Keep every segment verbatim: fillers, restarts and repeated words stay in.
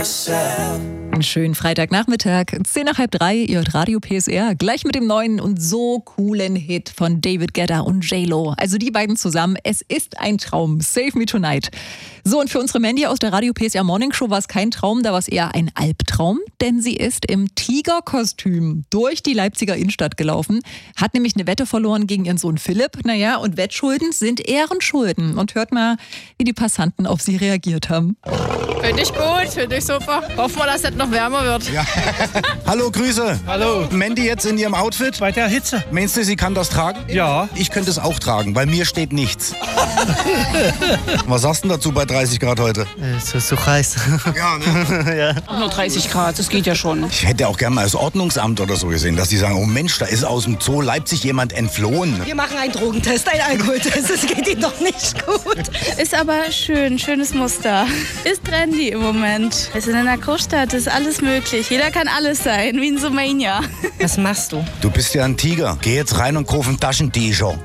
Einen schönen Freitagnachmittag, zehn nach halb drei, ihr hört Radio P S R, gleich mit dem neuen und so coolen Hit von David Guetta und J-Lo. Also die beiden zusammen, es ist ein Traum, Save Me Tonight. So, und für unsere Mandy aus der Radio P S R Morning Show war es kein Traum, da war es eher ein Albtraum, denn sie ist im Tigerkostüm durch die Leipziger Innenstadt gelaufen, hat nämlich eine Wette verloren gegen ihren Sohn Philipp, naja, und Wettschulden sind Ehrenschulden. Und hört mal, wie die Passanten auf sie reagiert haben. Finde ich gut, finde ich super. Hoffen wir, dass es noch wärmer wird. Ja. Hallo, Grüße. Hallo. Mandy jetzt in ihrem Outfit. Bei der Hitze. Meinst du, sie kann das tragen? Ja. Ich könnte es auch tragen, weil mir steht nichts. Was sagst du dazu bei dreißig Grad heute? Es ist so heiß. Ja, ne? Ja. Nur dreißig Grad, das geht ja schon. Ich hätte auch gerne mal das Ordnungsamt oder so gesehen, dass die sagen, oh Mensch, da ist aus dem Zoo Leipzig jemand entflohen. Wir machen einen Drogentest, einen Alkoholtest, das geht Ihnen doch nicht gut. Ist aber schön, schönes Muster. Ist trendy im Moment. Wir sind in einer Großstadt, ist alles möglich. Jeder kann alles sein, wie in Sumania. Was machst du? Du bist ja ein Tiger. Geh jetzt rein und kauf ein Taschentücher.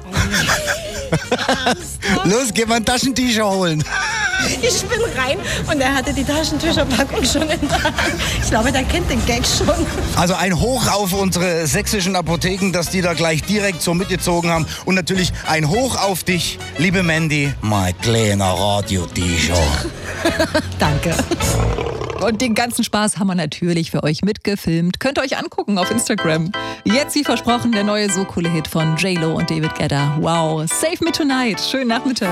Los, geh mal ein Taschentücher holen. Ich bin rein und er hatte die Taschentücherpackung schon in der Hand. Ich glaube, der kennt den Gag schon. Also ein Hoch auf unsere sächsischen Apotheken, dass die da gleich direkt so mitgezogen haben. Und natürlich ein Hoch auf dich, liebe Mandy, mein kleiner Radio-T-Shirt. Danke. Und den ganzen Spaß haben wir natürlich für euch mitgefilmt. Könnt ihr euch angucken auf Instagram. Jetzt, wie versprochen, der neue so coole Hit von J-Lo und David Guetta. Wow, Save Me Tonight. Schönen Nachmittag.